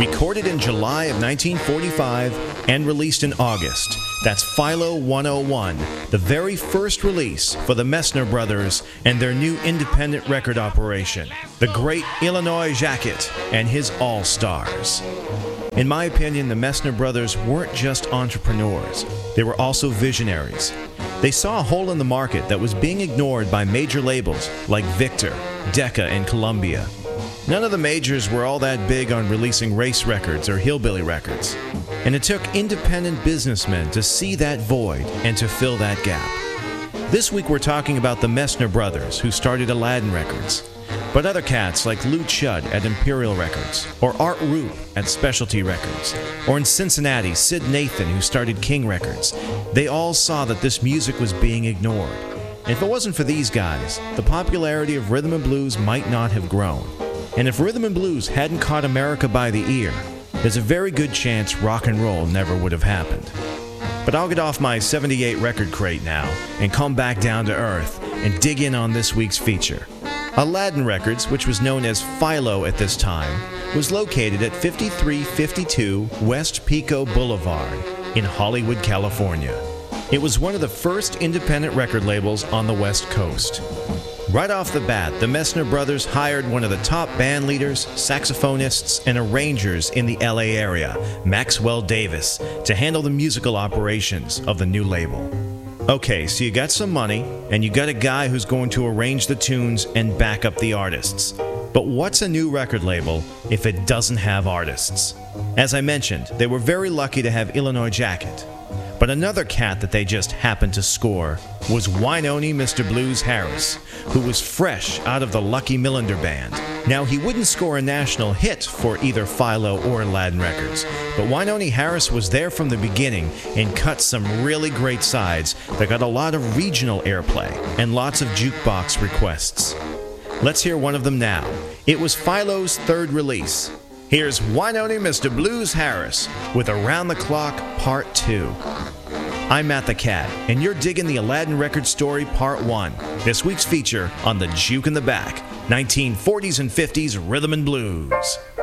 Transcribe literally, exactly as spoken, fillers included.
Recorded in July of nineteen forty-five and released in August. That's Philo one oh one, the very first release for the Messner Brothers and their new independent record operation, the great Illinois Jacquet and his All-Stars. In my opinion, the Messner Brothers weren't just entrepreneurs, they were also visionaries. They saw a hole in the market that was being ignored by major labels like Victor, Decca, and Columbia. None of the majors were all that big on releasing race records or hillbilly records, and it took independent businessmen to see that void and to fill that gap. This week we're talking about the Messner Brothers, who started Aladdin Records, but other cats like Lou Chudd at Imperial Records, or Art Roop at Specialty Records, or in Cincinnati, Sid Nathan, who started King Records. They all saw that this music was being ignored. And if it wasn't for these guys, the popularity of rhythm and blues might not have grown. And if rhythm and blues hadn't caught America by the ear, there's a very good chance rock and roll never would have happened. But I'll get off my seventy-eight record crate now and come back down to earth and dig in on this week's feature. Aladdin Records, which was known as Philo at this time, was located at fifty-three fifty-two West Pico Boulevard in Hollywood, California. It was one of the first independent record labels on the West Coast. Right off the bat, the Messner Brothers hired one of the top band leaders, saxophonists, and arrangers in the L A area, Maxwell Davis, to handle the musical operations of the new label. Okay, so you got some money, and you got a guy who's going to arrange the tunes and back up the artists. But what's a new record label if it doesn't have artists? As I mentioned, they were very lucky to have Illinois Jacquet. But another cat that they just happened to score was Wynonie Mister Blues Harris, who was fresh out of the Lucky Millinder Band. Now, he wouldn't score a national hit for either Philo or Aladdin Records, but Wynonie Harris was there from the beginning and cut some really great sides that got a lot of regional airplay and lots of jukebox requests. Let's hear one of them now. It was Philo's third release. Here's Wynonie Mister Blues Harris with Around the Clock Part two. I'm Matt the Cat, and you're digging the Aladdin Record Story Part one, this week's feature on the Juke in the Back, nineteen forties and fifties Rhythm and Blues.